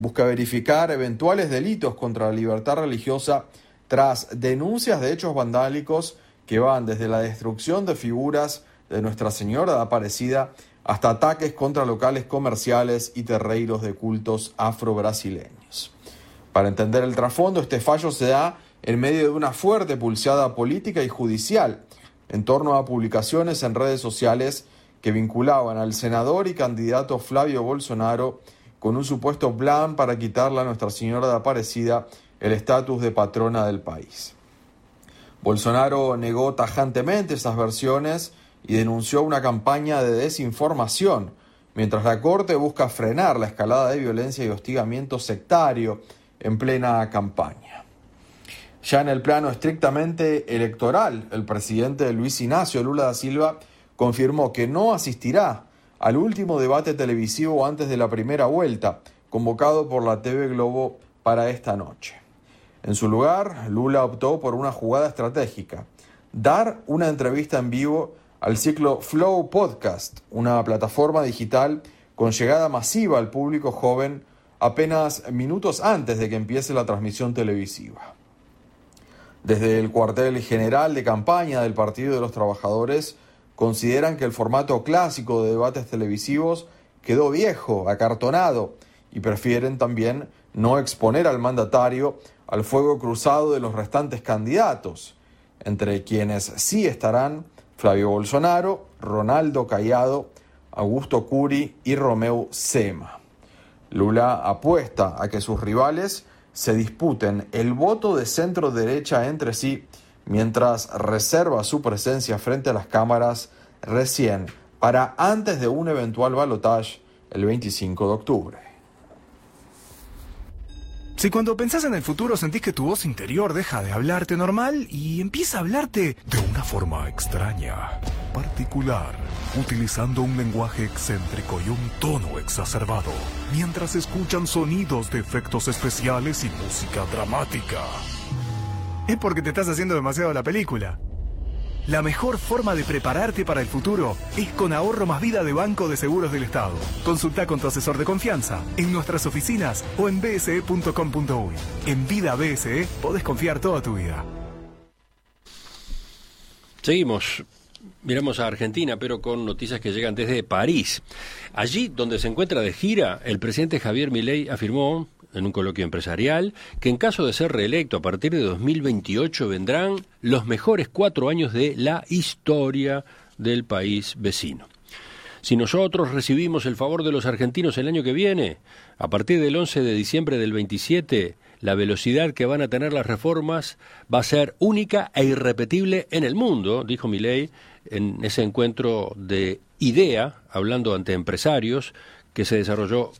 busca verificar eventuales delitos contra la libertad religiosa tras denuncias de hechos vandálicos que van desde la destrucción de figuras de Nuestra Señora de Aparecida hasta ataques contra locales comerciales y terreiros de cultos afro-brasileños. Para entender el trasfondo, este fallo se da en medio de una fuerte pulseada política y judicial en torno a publicaciones en redes sociales que vinculaban al senador y candidato Flavio Bolsonaro con un supuesto plan para quitarle a Nuestra Señora de Aparecida el estatus de patrona del país. Bolsonaro negó tajantemente esas versiones y denunció una campaña de desinformación, mientras la Corte busca frenar la escalada de violencia y hostigamiento sectario en plena campaña. Ya en el plano estrictamente electoral, el presidente Luis Ignacio Lula da Silva confirmó que no asistirá al último debate televisivo antes de la primera vuelta, convocado por la TV Globo para esta noche. En su lugar, Lula optó por una jugada estratégica: dar una entrevista en vivo al ciclo Flow Podcast, una plataforma digital con llegada masiva al público joven apenas minutos antes de que empiece la transmisión televisiva. Desde el cuartel general de campaña del Partido de los Trabajadores consideran que el formato clásico de debates televisivos quedó viejo, acartonado, y prefieren también no exponer al mandatario al fuego cruzado de los restantes candidatos, entre quienes sí estarán Flavio Bolsonaro, Ronaldo Caiado, Augusto Curi y Romeu Zema. Lula apuesta a que sus rivales se disputen el voto de centro-derecha entre sí, mientras reserva su presencia frente a las cámaras recién para antes de un eventual balotaje el 25 de octubre. Si cuando pensás en el futuro sentís que tu voz interior deja de hablarte normal y empieza a hablarte de una forma extraña, particular, utilizando un lenguaje excéntrico y un tono exacerbado, mientras escuchan sonidos de efectos especiales y música dramática, es porque te estás haciendo demasiado la película. La mejor forma de prepararte para el futuro es con Ahorro Más Vida de Banco de Seguros del Estado. Consulta con tu asesor de confianza en nuestras oficinas o en bse.com.uy. En Vida BSE podés confiar toda tu vida. Seguimos. Miramos a Argentina, pero con noticias que llegan desde París. Allí, donde se encuentra de gira, el presidente Javier Milei afirmó en un coloquio empresarial que en caso de ser reelecto a partir de 2028 vendrán los mejores 4 años de la historia del país vecino. Si nosotros recibimos el favor de los argentinos el año que viene, a partir del 11 de diciembre del 27, la velocidad que van a tener las reformas va a ser única e irrepetible en el mundo, dijo Milei en ese encuentro de IDEA, hablando ante empresarios, que se desarrolló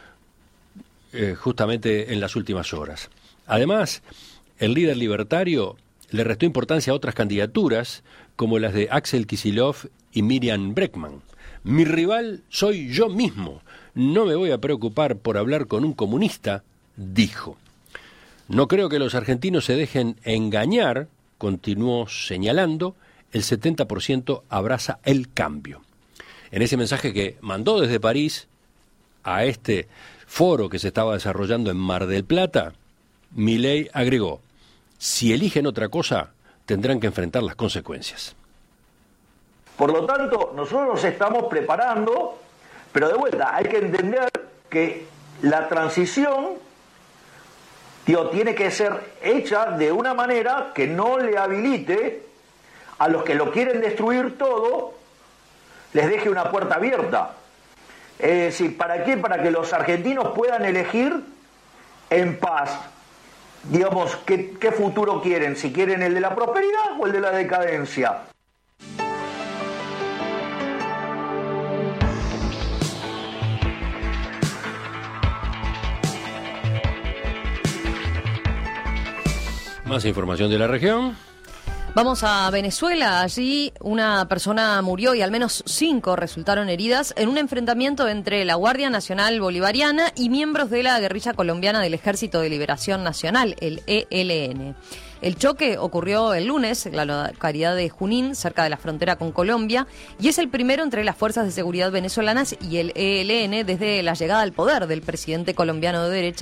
justamente en las últimas horas. Además, el líder libertario le restó importancia a otras candidaturas, como las de Axel Kicillof y Miriam Bregman. Mi rival soy yo mismo. No me voy a preocupar por hablar con un comunista, dijo. No creo que los argentinos se dejen engañar, continuó señalando, el 70% abraza el cambio. En ese mensaje que mandó desde París a este foro que se estaba desarrollando en Mar del Plata, Milei agregó: si eligen otra cosa, tendrán que enfrentar las consecuencias. Por lo tanto, nosotros nos estamos preparando, pero de vuelta, hay que entender que la transición tiene que ser hecha de una manera que no le habilite a los que lo quieren destruir todo, les deje una puerta abierta. Es decir, ¿para qué? Para que los argentinos puedan elegir en paz, digamos, qué futuro quieren, si quieren el de la prosperidad o el de la decadencia. Más información de la región. Vamos a Venezuela. Allí una persona murió y al menos 5 resultaron heridas en un enfrentamiento entre la Guardia Nacional Bolivariana y miembros de la guerrilla colombiana del Ejército de Liberación Nacional, el ELN. El choque ocurrió el lunes en la localidad de Junín, cerca de la frontera con Colombia, y es el primero entre las fuerzas de seguridad venezolanas y el ELN desde la llegada al poder del presidente colombiano de derecha,